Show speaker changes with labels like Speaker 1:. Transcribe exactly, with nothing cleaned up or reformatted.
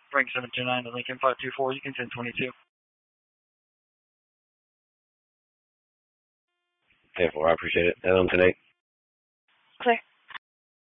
Speaker 1: Frank seven two nine to Lincoln five two four. You can ten twenty-two.
Speaker 2: ten four, I appreciate it. And um, tonight.